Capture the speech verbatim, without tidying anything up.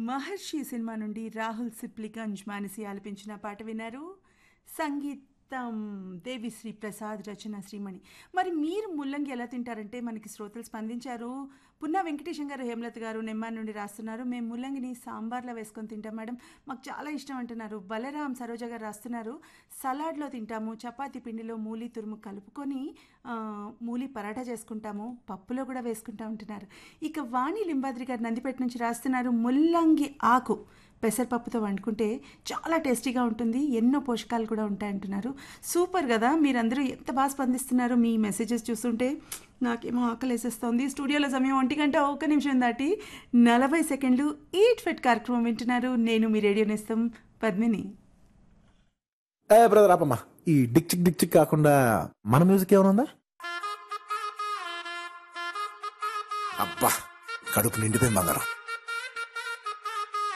మహర్షి cinema నుండి రాహుల్ సిప్లిగంజ్ మానసి ఆలపించిన పాట విన్నారు. సంగీతం దేవిశ్రీ ప్రసాద్, రచన శ్రీమణి. మరి మీరు ముల్లంగి ఎలా తింటారంటే మనకి శ్రోతలు స్పందించారు. పున్నా వెంకటేశం గారు, హేమలత గారు నెమ్మాన్ నుండి రాస్తున్నారు. మేము ముల్లంగిని సాంబార్లో వేసుకొని తింటాం మేడం, మాకు చాలా ఇష్టం అంటున్నారు. బలరాం సరోజ గారు రాస్తున్నారు. సలాడ్లో తింటాము, చపాతీ పిండిలో మూలి తురుము కలుపుకొని మూలి పరాటా చేసుకుంటాము, పప్పులో కూడా వేసుకుంటా ఉంటున్నారు. ఇక వాణి లింబాద్రి గారు నందిపేట నుంచి రాస్తున్నారు. ముల్లంగి ఆకు పెసరపప్పుతో వండుకుంటే చాలా టేస్టీగా ఉంటుంది, ఎన్నో పోషకాలు కూడా ఉంటాయంటున్నారు. సూపర్ కదా, మీరందరూ ఎంత బాగా స్పందిస్తున్నారు. మీ మెసేజెస్ చూస్తుంటే నాకేమో ఆకలి వేసేస్తుంది. స్టూడియోలో సమయం ఒంటి గంట ఒక నిమిషం దాటి నలభై సెకండ్లు. ఈట్ ఫిట్ కార్యక్రమం వింటున్నారు. నేను మీ రేడియో నేస్తం పద్మిని. ఏ బ్రదర్ ఆపమ్మా, ఈ డిక్ చిక్ డిక్ చిక్ కాకుండా మన మ్యూజిక్ ఏమైనా ఉందా? అబ్బా, కడుపు నిండిపోయింది బంగారం.